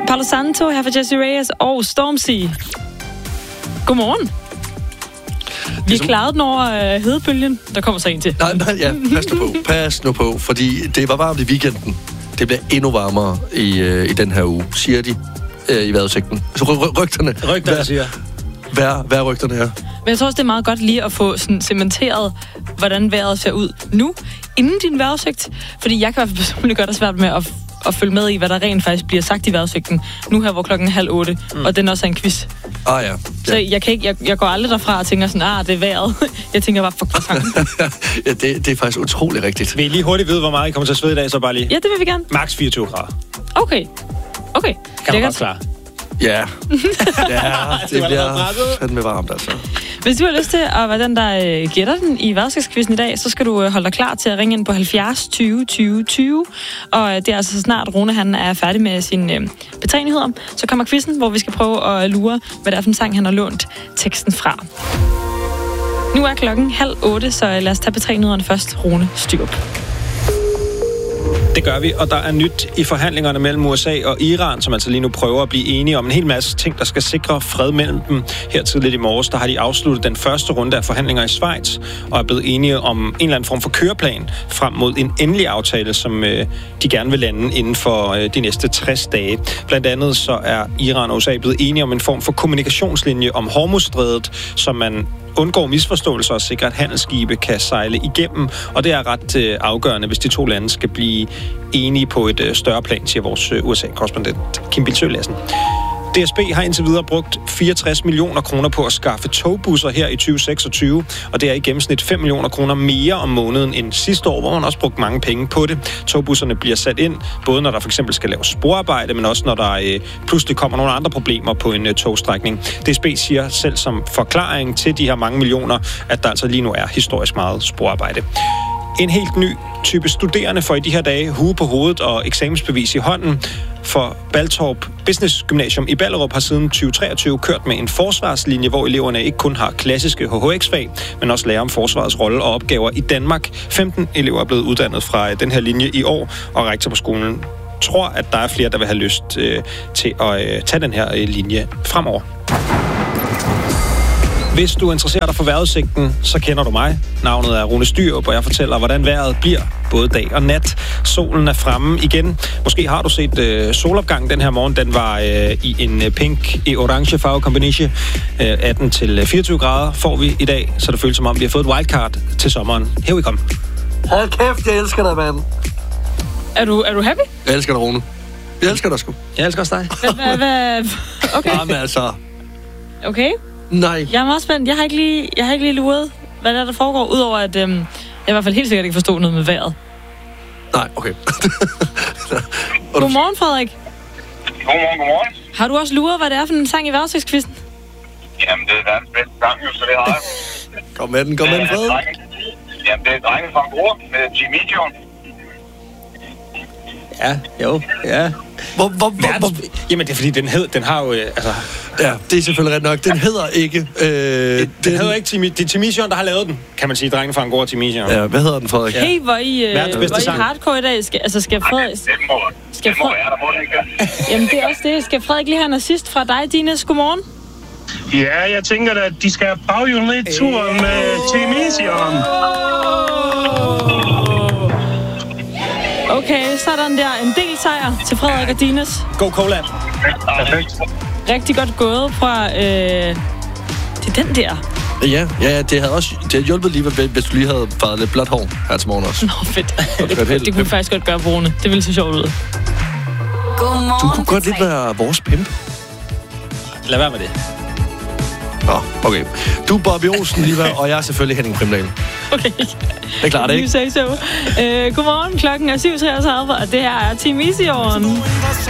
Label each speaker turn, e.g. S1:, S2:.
S1: Palo Santo, her for Jesse Reyes og Stormzy. Godmorgen. Vi har klaret den over hedebølgen. Der kommer så en til.
S2: Nej, ja, pas nu på, fordi det var varmt i weekenden. Det bliver endnu varmere i den her uge, siger de i vejrudsigten. Så rygterne
S3: siger.
S2: Hvad rygterne er.
S1: Men jeg tror også, det er meget godt lige at få sådan cementeret, hvordan vejret ser ud nu, inden din vejrudsigt. Fordi jeg kan i hvert fald personligt godt have svært med at følge med i, hvad der rent faktisk bliver sagt i vejrudsigten. Nu her, hvor klokken er 7:30, og den også er en quiz.
S2: Ja.
S1: Så jeg går aldrig derfra og tænker sådan, det er vejret. Jeg tænker bare, fuck, sangen.
S2: Ja, det er faktisk utroligt rigtigt.
S3: Vil I lige hurtigt vide, hvor meget I kommer til at svede i dag, så bare lige?
S1: Ja, det vil vi gerne.
S3: Max 24 grader.
S1: Okay.
S3: Kan man godt klare?
S2: Ja, det bliver fandme varmt, altså.
S1: Hvis du har lyst til at være den, der gætter den i vejrudsigtskvisten i dag, så skal du holde dig klar til at ringe ind på 70 20 20 20. Og det er altså så snart Rune han er færdig med sine betrænyheder. Så kommer quizzen, hvor vi skal prøve at lure, hvad det er for en sang, han har lånt teksten fra. Nu er klokken 7:30, så lad os tage betrænyhederne først. Rune, styr op.
S3: Det gør vi, og der er nyt i forhandlingerne mellem USA og Iran, som altså lige nu prøver at blive enige om en hel masse ting, der skal sikre fred mellem dem. Her tidligt i morges, der har de afsluttet den første runde af forhandlinger i Schweiz, og er blevet enige om en eller anden form for køreplan frem mod en endelig aftale, som de gerne vil lande inden for de næste 60 dage. Blandt andet så er Iran og USA blevet enige om en form for kommunikationslinje om Hormuzstrædet, som man undgår misforståelser og sikrer, at handelsskibe kan sejle igennem. Og det er ret afgørende, hvis de to lande skal blive enige på et større plan, siger vores USA-korrespondent Kim Bildsøe Lassen. DSB har indtil videre brugt 64 millioner kroner på at skaffe togbusser her i 2026, og det er i gennemsnit 5 millioner kroner mere om måneden end sidste år, hvor man også brugt mange penge på det. Togbusserne bliver sat ind, både når der for eksempel skal laves sporarbejde, men også når der pludselig kommer nogle andre problemer på en togstrækning. DSB siger selv som forklaring til de her mange millioner, at der altså lige nu er historisk meget sporarbejde. En helt ny type studerende får i de her dage hue på hovedet og eksamensbevis i hånden. For Baltorp Business Gymnasium i Ballerup har siden 2023 kørt med en forsvarslinje, hvor eleverne ikke kun har klassiske HHX-fag, men også lærer om forsvarets rolle og opgaver i Danmark. 15 elever er blevet uddannet fra den her linje i år, og rektor på skolen tror, at der er flere, der vil have lyst til at tage den her linje fremover. Hvis du interesserer dig for vejrudsigten, så kender du mig. Navnet er Rune Styrup, og jeg fortæller, hvordan vejret bliver både dag og nat. Solen er fremme igen. Måske har du set solopgangen den her morgen. Den var i en pink i orange farvekombination. 18 til 24 grader får vi i dag, så det føles som om, vi har fået et wildcard til sommeren. Her vi kommer.
S2: Hold kæft, jeg elsker dig, mand.
S1: Er du happy?
S2: Jeg elsker dig, Rune. Jeg elsker dig sgu.
S3: Jeg elsker også dig.
S1: Okay.
S2: Jamen altså.
S1: Okay.
S2: Nej.
S1: Jeg er meget spændt. Jeg har ikke lige luret, hvad der foregår, udover at jeg i hvert fald helt sikkert ikke forstod noget med vejret.
S2: Nej, okay.
S1: Godmorgen, Frederik.
S4: Godmorgen.
S1: Har du også luret, hvad det er for en sang i vejrudsigtskvisten?
S4: Jamen, det er verdens bedste sang, jo, så det har jeg.
S2: Kom med den, Frederik.
S4: Jamen, det er Drengen fra en bror med Jimmy John.
S3: Ja. Jamen, det er fordi, den har jo...
S2: Ja, det er selvfølgelig ret nok. Den hedder ikke...
S3: den hedder ikke Timmy. Det er Timmy John, der har lavet den, kan man sige. Drengene fra en gård Timmy John.
S2: Ja, hvad hedder den, Frederik?
S1: Hey, hvor I hardcore i dag. Skal Frederik...
S4: Det må være, der må det ikke.
S1: Jamen, det er også det. Skal Frederik lige have en assist fra dig, Dines? Godmorgen.
S5: Ja, jeg tænker da, at de skal baghjule lidt tur med Timmy John.
S1: Okay, sådan der. En del sejr til Frederik og Dines.
S3: Go Coland.
S5: Perfekt.
S1: Rigtig godt gået fra til den der.
S2: Ja, det havde hjulpet lige, hvis du lige havde farvet lidt blåt hår her til morgen også.
S1: Nå, fedt. Det kunne faktisk godt gøre, Brune. Det ville se sjovt ud.
S2: Du kunne godt lidt være vores pimp.
S3: Lad være med det.
S2: Nå, okay. Du er Bobby Olsen, Liva, og jeg er selvfølgelig Henning Primdal.
S1: Okay.
S2: Det er klart, ikke?
S1: Godmorgen, klokken er 7:33, og det her er Team Easy On.